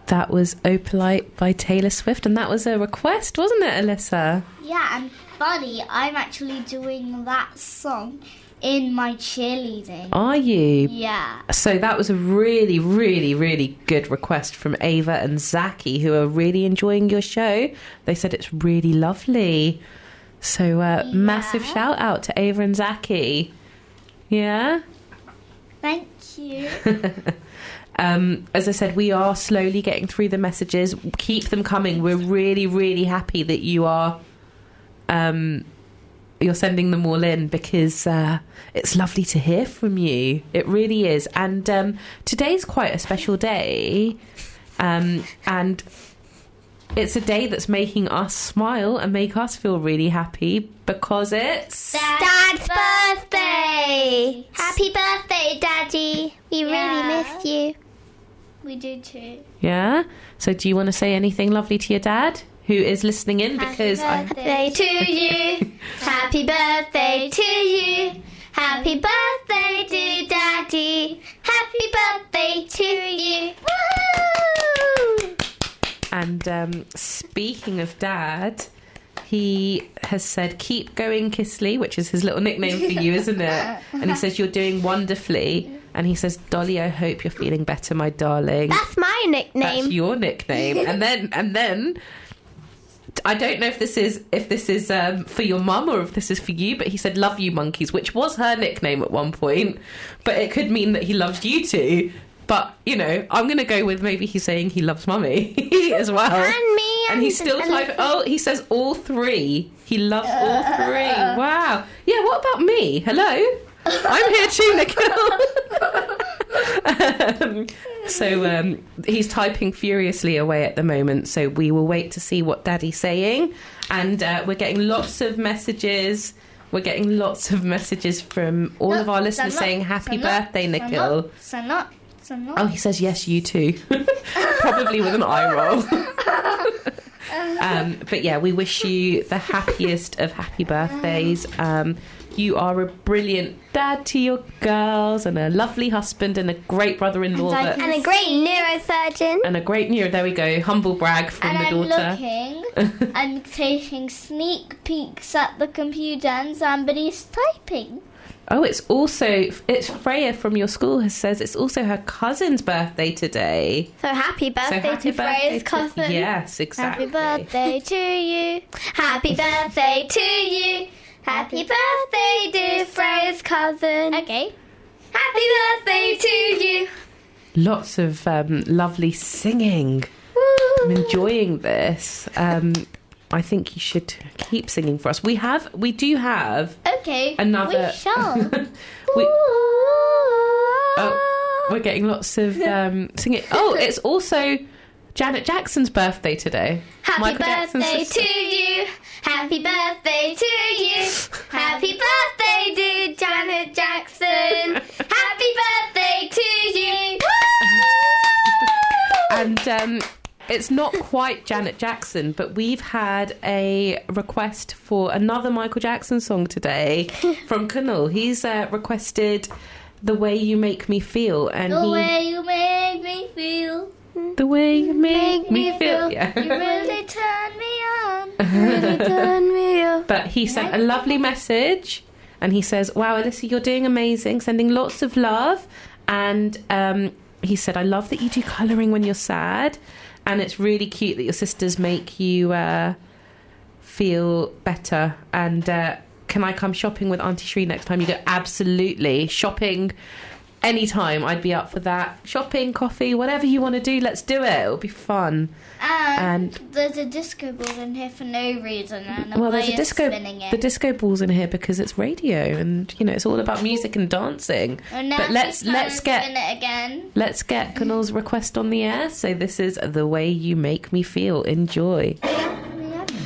That was Opalite by Taylor Swift, and that was a request, wasn't it, Alyssa? Yeah, and funny, I'm actually doing that song in my cheerleading. Are you? Yeah. So that was a really, really, really good request from Ava and Zaki, who are really enjoying your show. They said it's really lovely. So massive shout out to Ava and Zaki. Yeah? Thank you. As I said, we are slowly getting through the messages. Keep them coming. We're really, really happy that you are you're sending them all in, because it's lovely to hear from you. It really is. And today's quite a special day, and it's a day that's making us smile and make us feel really happy, because it's Dad's birthday! Happy birthday, Daddy! We really miss you. We do too. Yeah? So do you want to say anything lovely to your dad, who is listening in? Because Happy birthday to you. Happy birthday to you. Happy birthday to Daddy. Happy birthday to you. Woo! And speaking of Dad, he has said, keep going, Kisley, which is his little nickname for you, isn't it? And he says, you're doing wonderfully. And he says, Dolly, I hope you're feeling better, my darling. That's my nickname. That's your nickname. And then I don't know if this is for your mum or if this is for you, but he said, love you, monkeys, which was her nickname at one point, but it could mean that he loves you too. But, you know, I'm going to go with maybe he's saying he loves mummy as well. And me. And he's still typing. Oh, he says all three. He loves all three. Wow. Yeah, what about me? Hello? I'm here too, Nikhil. So he's typing furiously away at the moment, so we will wait to see what Daddy's saying. And we're getting lots of messages. We're getting lots of messages from all of our listeners saying happy birthday, Nikhil. Oh, he says yes, you too. Probably with an eye roll. But yeah, we wish you the happiest of happy birthdays. You are a brilliant dad to your girls, and a lovely husband, and a great brother-in-law, And a great neurosurgeon. and a great there we go, humble brag from the daughter. I'm taking sneak peeks at the computer, and somebody's typing. Oh, it's Freya from your school says it's also her cousin's birthday today. So happy birthday to Freya's cousin. Yes, exactly. Happy birthday to you. Happy birthday to you. Happy birthday, dear Freya's cousin. Okay. Happy birthday to you. Lots of lovely singing. Woo. I'm enjoying this. I think you should keep singing for us. We do have Okay. another. We shall. We're getting lots of singing. Oh, it's also Janet Jackson's birthday today. Happy Michael Jackson's birthday sister. to you. Happy birthday to you. Happy birthday, dear Janet Jackson. Happy birthday to you. And it's not quite Janet Jackson, but we've had a request for another Michael Jackson song today from Kunal. He's requested The Way You Make Me Feel. And The way you make me feel. The way you make me feel. You really turn me on. Really turn me up. But he sent a lovely message, and he says, wow, Alyssa, you're doing amazing, sending lots of love. And he said, I love that you do colouring when you're sad, and it's really cute that your sisters make you feel better. And can I come shopping with Auntie Shree next time you go? Absolutely. Shopping anytime, I'd be up for that. Shopping, coffee, whatever you want to do, let's do it. It'll be fun. And there's a disco ball in here for no reason, and There's a disco. spinning it. The disco ball's in here because it's radio, and you know it's all about music and dancing. And now But let's spin it get again. let's get Kunal's request on the air. So this is The Way You Make Me Feel. Enjoy.